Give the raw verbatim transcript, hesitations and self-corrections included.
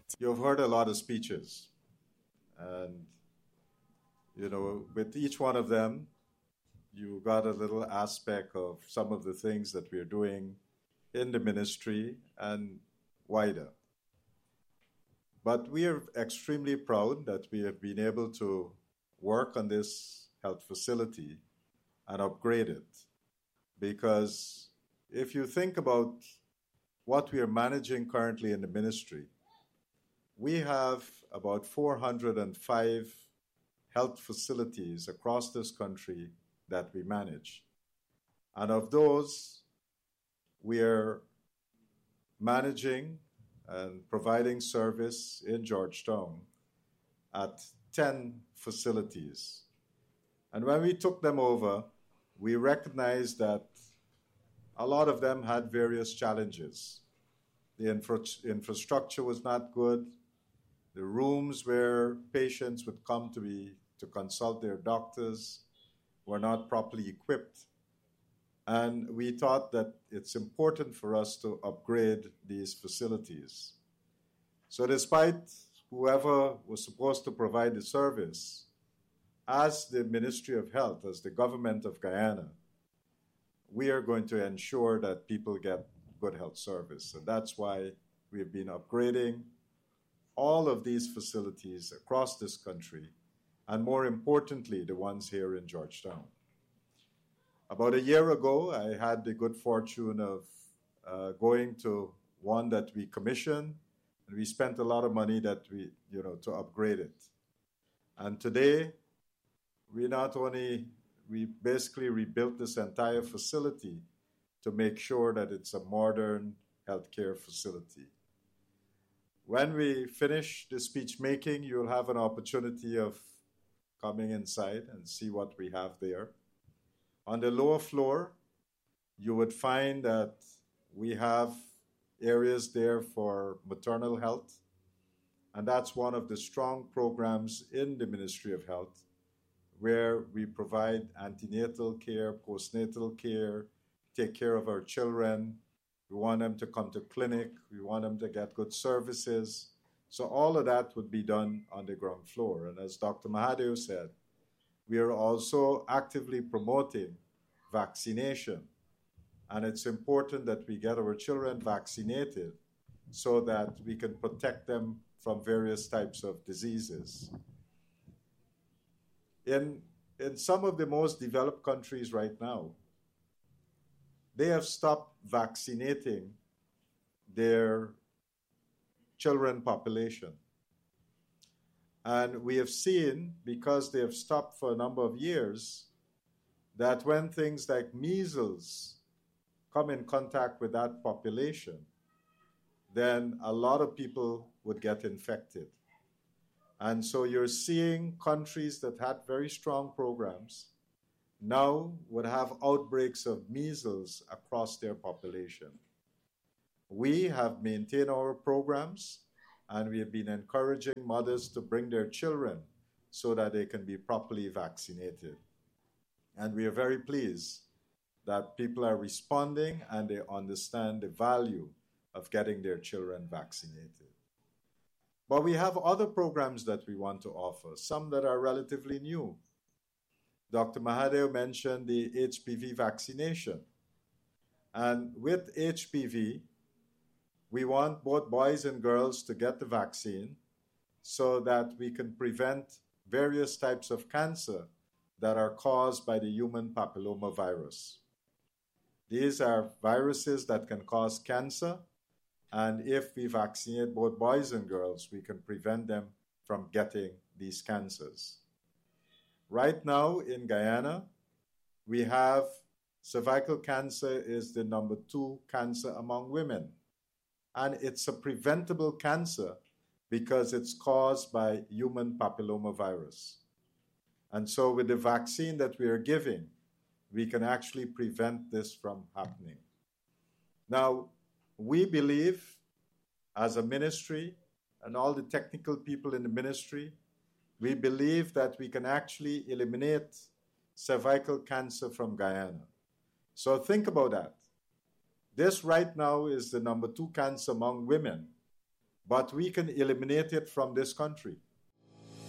You've heard a lot of speeches, and you know, with each one of them, you got a little aspect of some of the things that we're doing in the ministry and wider. But we are extremely proud that we have been able to work on this health facility and upgrade it. Because if you think about what we are managing currently in the ministry, we have about four hundred five health facilities across this country that we manage. And of those, we are managing and providing service in Georgetown at ten facilities. And when we took them over, we recognized that a lot of them had various challenges. The infra- infrastructure was not good. The rooms where patients would come to be to consult their doctors were not properly equipped. And we thought that it's important for us to upgrade these facilities. So despite whoever was supposed to provide the service, as the Ministry of Health, as the government of Guyana, we are going to ensure that people get good health service. And that's why we've been upgrading all of these facilities across this country, and more importantly, the ones here in Georgetown. About a year ago, I had the good fortune of uh, going to one that we commissioned, and we spent a lot of money that we, you know, to upgrade it. And today, we not only, we basically rebuilt this entire facility to make sure that it's a modern healthcare facility. When we finish the speech making, you'll have an opportunity of coming inside and see what we have there. On the lower floor, you would find that we have areas there for maternal health, and that's one of the strong programs in the Ministry of Health, where we provide antenatal care, postnatal care, take care of our children. We want them to come to clinic. We want them to get good services. So all of that would be done on the ground floor. And as Doctor Mahadeo said, we are also actively promoting vaccination. And it's important that we get our children vaccinated so that we can protect them from various types of diseases. In, in some of the most developed countries right now, they have stopped vaccinating their children population. And we have seen, because they have stopped for a number of years, that when things like measles come in contact with that population, then a lot of people would get infected. And so you're seeing countries that had very strong programs now would have outbreaks of measles across their population. We have maintained our programs, and we have been encouraging mothers to bring their children so that they can be properly vaccinated. And we are very pleased that people are responding and they understand the value of getting their children vaccinated. But we have other programs that we want to offer, some that are relatively new. Doctor Mahadeo mentioned the H P V vaccination. And with H P V, we want both boys and girls to get the vaccine so that we can prevent various types of cancer that are caused by the human papillomavirus. These are viruses that can cause cancer, and if we vaccinate both boys and girls, we can prevent them from getting these cancers. Right now in Guyana, we have cervical cancer is the number two cancer among women. And it's a preventable cancer because it's caused by human papillomavirus. And so with the vaccine that we are giving, we can actually prevent this from happening. Now, we believe as a ministry and all the technical people in the ministry, we believe that we can actually eliminate cervical cancer from Guyana. So think about that. This right now is the number two cancer among women, but we can eliminate it from this country.